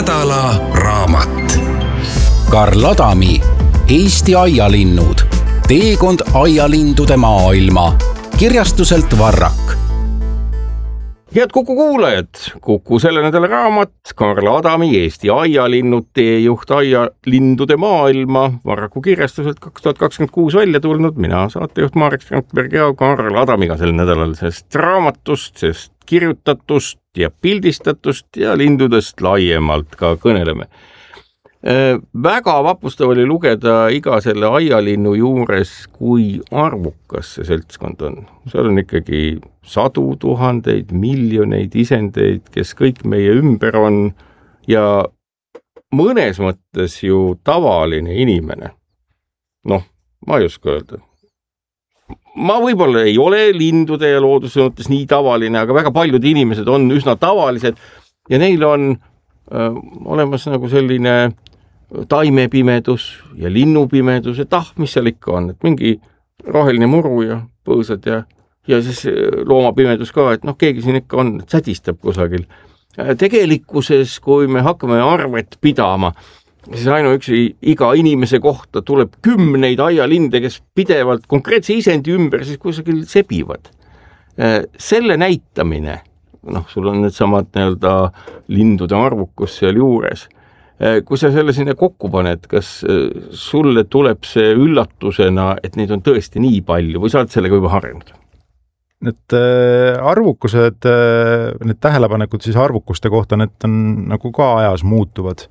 nädala raamat. Karl Adami Eesti aialinnud. Teekond aialindude maailma. Kirjastuselt Varrak. Head Kuku kuulajad, Kuku selle nädala raamat, Karl Adami Eesti aialinnud, teejuht aialindude maailma, Varraku kirjastuselt 2026 välja tulnud, mina saatejuht Marek Strandberg ja Karl Adamiga sel nädalal sest raamatust, sest kirjutatust ja pildistatust ja lindudest laiemalt ka kõneleme. Väga vapustav oli lugeda iga selle aialinnu juures, kui arvukas see seltskond on. Seal on ikkagi sadu tuhandeid, miljoneid isendeid, kes kõik meie ümber on ja mõnes mõttes ju tavaline inimene. Noh, ma ei oska öelda. Ma võib-olla ei ole lindude ja looduse mõttes nii tavaline, aga väga paljud inimesed on üsna tavalised ja neil on olemas nagu selline taimepimedus ja linnupimedus, et mis seal ikka on, et mingi roheline muru ja põõsad ja siis loomapimedus ka, et keegi siin ikka on, et sätistab kusagil. Tegelikkuses, kui me hakkame arvet pidama, siis ainuüksi iga inimese kohta tuleb kümneid aialinde, kes pidevalt konkreetse isendi ümber siis kusagil sebivad. Selle näitamine, sul on need samad lindude arvukus seal juures. Kui sa selle sinna kokku paned, kas sulle tuleb see üllatusena, et neid on tõesti nii palju või sa oled sellega juba harjunud? Need arvukused, need tähelepanekud siis arvukuste kohta, need on nagu ka ajas muutuvad.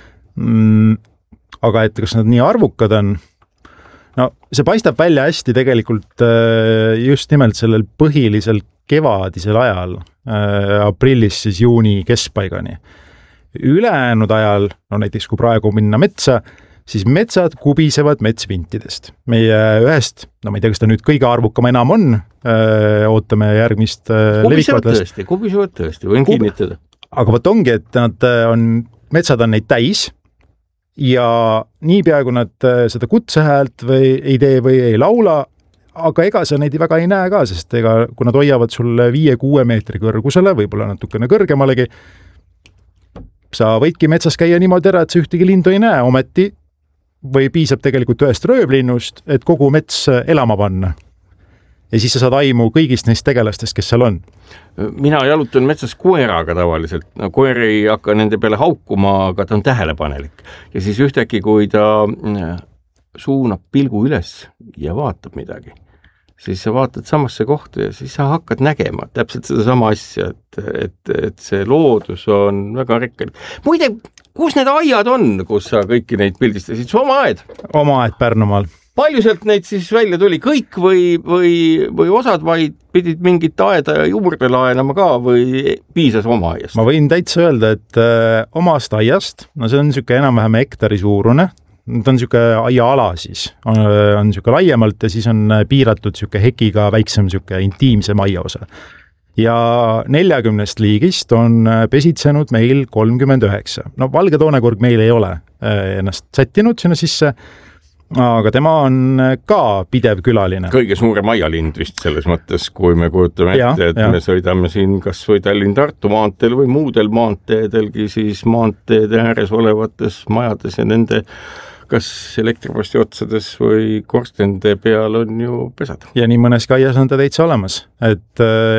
Aga et kas nad nii arvukad on? See paistab välja hästi tegelikult just nimelt sellel põhilisel kevadisel ajal, aprillis siis juuni keskpaigani. Ülejäänud ajal, näiteks kui praegu minna metsa, siis metsad kubisevad metsvintidest. Meie ühest, ma ei tea, kas ta nüüd kõige arvukam enam on, ootame järgmist levikvadlast. Kubisevad tõesti, võin kinnitada. Aga võt ongi, et metsad on neid täis ja niipea, kui nad seda kutsehäält või ei tee või ei laula, aga ega sa neid väga ei näe ka, sest kui nad hoiavad sulle 5-6 meetri kõrgusele, võib-olla natukene kõrgemalegi, sa võidki metsas käia niimoodi ära, et sa ühtegi lindu ei näe, ometi või piisab tegelikult ühest röövlinnust, et kogu mets elama panna. Ja siis sa saad aimu kõigist neist tegelastest, kes seal on. Mina jalutan metsas koeraga tavaliselt. Koer ei hakka nende peale haukuma, aga ta on tähelepanelik. Ja siis ühtegi, kui ta suunab pilgu üles ja vaatab midagi, siis sa vaatad samasse kohta ja siis sa hakkad nägema täpselt seda sama asja, et see loodus on väga rikkalik. Muide, kus need aiad on, kus sa kõiki neid pildistasid? Su oma aed? Oma aed Pärnumaal. Palju sealt neid siis välja tuli? Kõik või osad vaid pidid mingit aeda juurde laenama ka või piisas oma aiast? Ma võin täitsa öelda, et omast aiast, see on niisugune enam-vähem hektari suurune, ta on niisugune aiaala siis, on niisugune laiemalt ja siis on piiratud niisugune hekiga väiksem niisugune intiimsem aiaosa. Ja 40 liigist on pesitsenud meil 39. Valge toonekurg meil ei ole ennast sättinud sinna sisse, aga tema on ka pidev külaline. Kõige suurem aialind vist selles mõttes, kui me kujutame ette, et me sõidame siin kas või Tallinn-Tartu maanteel või muudel maanteedelgi, siis maanteede ääres olevates majades ja nende kas elektriposti otsades või korstende peal on ju pesad. Ja nii mõnes aias on ta täitsa olemas, et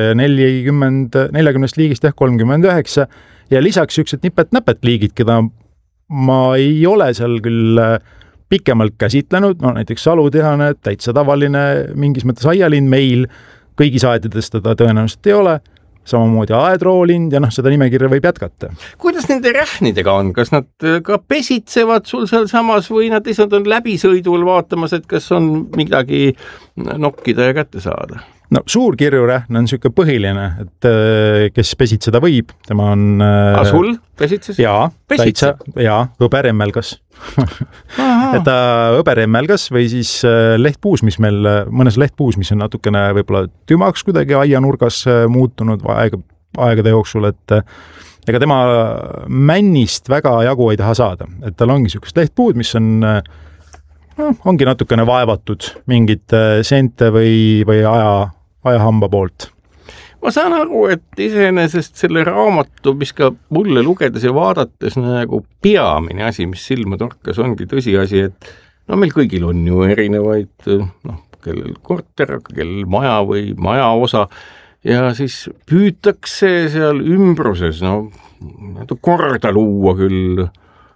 40 liigist 39 ja lisaks üks nipet-näpet liigid, keda ma ei ole seal küll pikemalt käsitlenud, näiteks salutihane, täitsa tavaline mingis mõttes aialind meil, kõigis aedadest teda tõenäoliselt ei ole, samamoodi aedroolind ja seda nimekirja võib jätkata. Kuidas nende rähnidega on? Kas nad ka pesitsevad sul seal samas või nad lihtsalt on läbisõidul vaatamas, et kas on midagi nokkida ja kätte saada? Suur kirjurähn on niisugune põhiline, et kes pesitseda võib, tema on... sul pesitses? Jaa, täitsa, hõberemmelgas. Et ta hõberemmelgas või siis lehtpuus, mis meil, mõnes lehtpuus, mis on natukene võib-olla tümaks kuidagi aianurgas muutunud aegade jooksul, et ega tema männist väga jagu ei taha saada. Et tal ongi niisugust lehtpuud, mis ongi natukene vaevatud mingite seente või ajahamba poolt. ma saan aru, et iseenesest selle raamatu, mis ka mulle lugedes ja vaadates nagu peamine asi, mis silma torkas, ongi tõsiasi, et no meil kõigil on ju erinevaid, kellel korter, kellel maja või majaosa ja siis püütakse seal ümbruses korda luua küll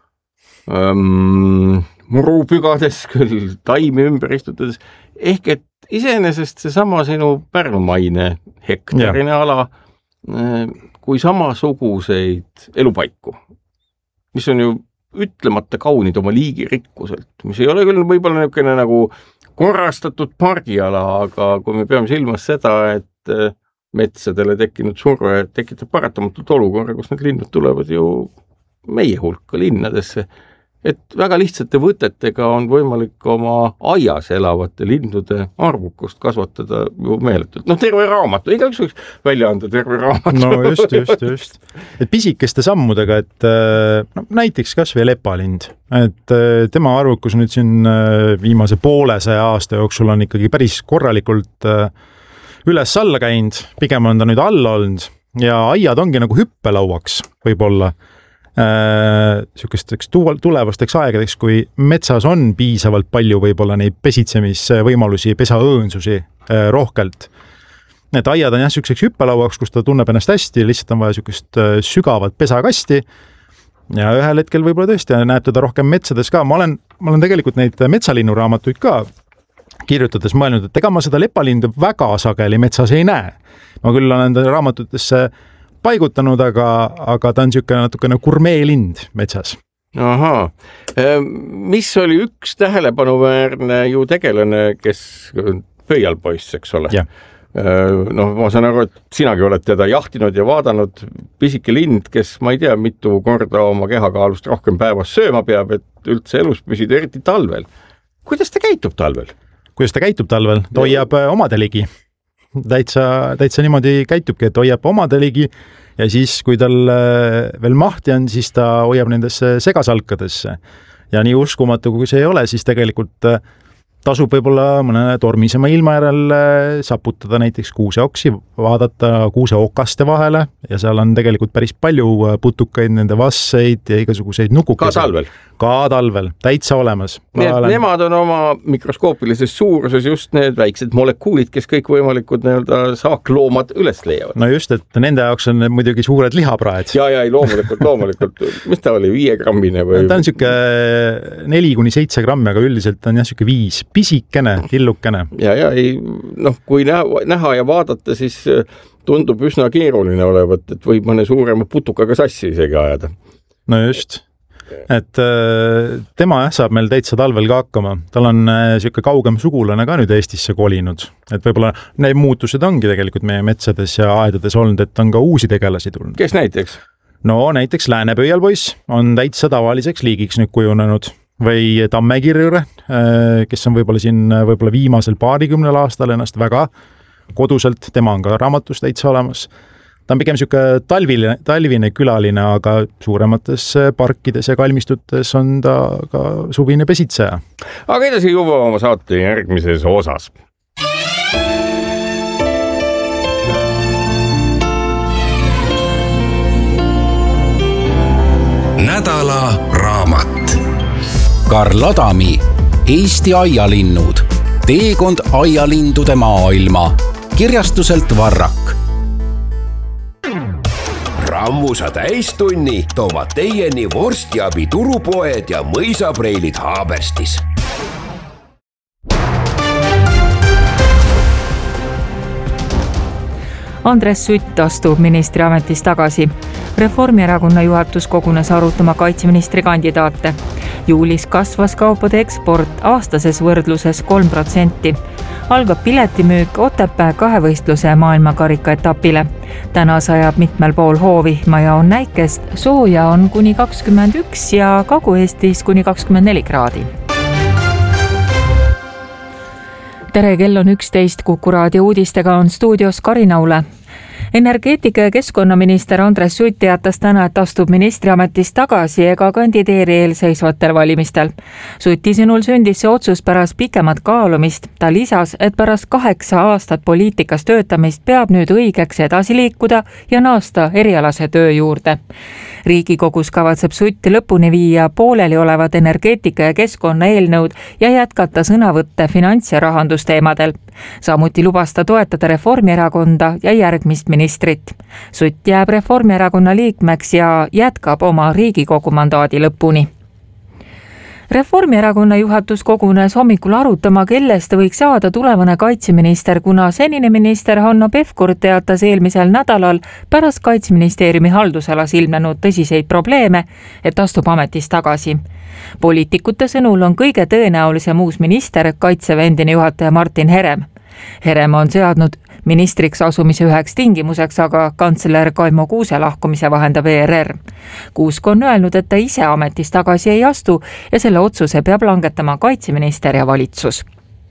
murupügades, küll taimi ümber istutades, ehk et iseenesest seesama sinu Pärnumaine hektarine ala kui samasuguseid elupaiku, mis on ju ütlemata kaunid oma liigirikkuselt, mis ei ole küll võib-olla niisugune nagu korrastatud pargiala, aga kui me peame silmas seda, et metsadele tekkinud surve tekitab paratamatult olukorra, kus need linnud tulevad ju meie hulka linnadesse, et väga lihtsate võtetega on võimalik oma aias elavate lindude arvukust kasvatada ju meeletult. Terve raamatu, igaüks võiks välja anda terve raamatu. No just. Et pisikeste sammudega, et näiteks kas või lepalind, et tema arvukus nüüd siin viimase 150 aasta jooksul on ikkagi päris korralikult üles-alla käinud, pigem on ta nüüd alla olnud ja aiad ongi nagu hüppelauaks võib-olla niisugusteks tulevasteks aegadeks, kui metsas on piisavalt palju võib-olla neid pesitsemisvõimalusi, pesaõõnsusi rohkelt. Need aiad on niisuguseks hüppelauaks, kus ta tunneb ennast hästi, lihtsalt on vaja niisugust sügavat pesakasti ja ühel hetkel võib-olla tõesti näeb teda rohkem metsades ka. Ma olen tegelikult neid metsalinnuraamatuid ka kirjutades mõelnud, et ega ma seda lepalindu väga sageli metsas ei näe. Ma küll olen enda raamatutesse paigutanud, aga ta on niisugune natukene gurmeelind metsas. Ahaa. Mis oli üks tähelepanuväärne ju tegelane, kes pöialpoiss, eks ole? Ja. Ma saan aru, et sinagi oled teda jahtinud ja vaadanud, pisike lind, kes ma ei tea, mitu korda oma kehakaalust rohkem päevas sööma peab, et üldse elus püsida, eriti talvel. Kuidas ta käitub talvel? Ta hoiab omade ligi. Täitsa niimoodi käitubki, et hoiab omade ligi ja siis, kui tal veel mahti on, siis ta hoiab nendesse segasalkadesse. Ja nii uskumatu, kui see ei ole, siis tegelikult tasub võib-olla mõne tormisema ilma järel saputada näiteks kuuseoksi, vaadata kuuseokaste vahele ja seal on tegelikult päris palju putukaid, nende vasseid ja igasuguseid nukukeseid. Ka talvel, täitsa olemas. Nemad on oma mikroskoopilises suuruses just need väiksed molekuulid, kes kõik võimalikud saakloomad üles leiavad. No just, et nende jaoks on muidugi suured lihapraed. Ja, loomulikult. Mis ta oli, 5 grammine või? Ta on niisugune 4-7 grammi, aga üldiselt on 5. Pisikene, tillukene. Kui näha ja vaadata, siis tundub üsna keeruline olevat, et võib mõne suurema putukaga sassi isegi ajada. No just, et tema saab meil täitsa talvel ka hakkama. Tal on niisugune kaugem sugulane ka nüüd Eestisse kolinud. Et võib-olla need muutused ongi tegelikult meie metsades ja aedades olnud, et on ka uusi tegelasi tulnud. Kes näiteks? Näiteks läänepöialpoiss on täitsa tavaliseks liigiks nüüd kujunenud. Või tammekirjure, kes on võib-olla viimasel 20 aastal ennast väga koduselt, tema on ka raamatus täitsa olemas. Ta on pigem niisugune talvine külaline, aga suuremates parkides ja kalmistutes on ta ka suvine pesitseja. Aga edasi juba oma saate järgmises osas. Nädala raamat. Karl Adami, Eesti aialinnud, teekond aialindude maailma, kirjastuselt Varrak. Rammusa täistunni toovad teieni vorstiabi turupoed ja mõisapreilid Haaberstis. Andres Sutt astub ministri ametis tagasi. Reformierakonna juhatus kogunes arutama kaitseministri kandidaate. Juulis kasvas kaupade eksport aastases võrdluses 3%. Algab piletimüük Otepää kahevõistluse maailmakarika etapile. Täna sajab mitmel pool hoovihma ja on näikest, sooja on kuni 21 ja Kagu-Eestis kuni 24 kraadi. Tere, kell on 11, Kuku raadio uudistega on stuudios Karin Aule. energeetika- ja keskkonnaminister Andres Sutt teatas täna, et astub ministriametist tagasi ega kandideeri eelseisvatel valimistel. Suti sõnul sündis see otsus pärast pikemat kaalumist. Ta lisas, et pärast 8 aastat poliitikas töötamist peab nüüd õigeks edasi liikuda ja naasta erialase töö juurde. Riigikogus kavatseb Sutt lõpuni viia pooleli olevad energeetika- ja keskkonna eelnõud ja jätkata sõnavõtte finants- ja rahandusteemadel. Samuti lubas ta toetada Reformierakonda ja järgmist ministrit. Sutt jääb Reformierakonna liikmeks ja jätkab oma Riigikogu mandaadi lõpuni. Reformierakonna juhatus kogunes hommikul arutama, kellest võiks saada tulevane kaitseminister, kuna senine minister Hanno Pevkur teatas eelmisel nädalal pärast Kaitseministeeriumi haldusalas ilmnenud tõsiseid probleeme, et astub ametist tagasi. Poliitikute sõnul on kõige tõenäolisem uus minister Kaitseväe endine juhataja Martin Herem. Herem on seadnud ministriks asumise üheks tingimuseks, aga kantsler Kaimo Kuuse lahkumise vahendab ERR. Kuusk on öelnud, et ta ise ametist tagasi ei astu ja selle otsuse peab langetama kaitseminister ja valitsus.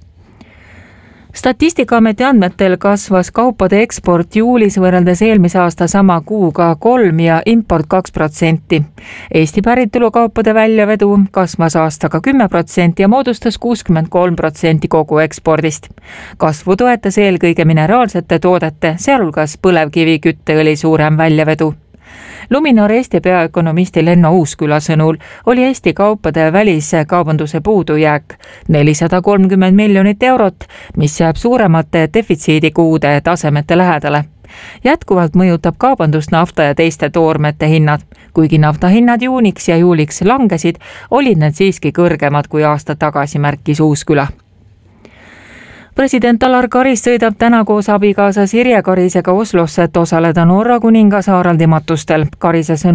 Statistikaameti andmetel kasvas kaupade eksport juulis võrreldes eelmise aasta sama kuuga 3% ja import 2%. Eesti päritolu kaupade väljavedu kasvas aastaga 10% ja moodustas 63% kogu ekspordist. Kasvu toetas eelkõige mineraalsete toodete, sealhulgas põlevkivi kütteõli suurem väljavedu. Luminor Eesti peaökonomisti Lenno Uusküla sõnul oli Eesti kaupade väliskaubanduse puudujääk 430 miljonit eurot, mis jääb suuremate defitsiidikuude tasemete lähedale. Jätkuvalt mõjutab kaubandust nafta ja teiste toormete hinnad. Kuigi nafta hinnad juuniks ja juuliks langesid, olid need siiski kõrgemad kui aasta tagasi, märkis Uusküla. President Alar Karis sõidab täna koos abikaasa Sirje Karisega Oslosse, et osaleda Norra kuningasaaraldi matustel. Karise sõnul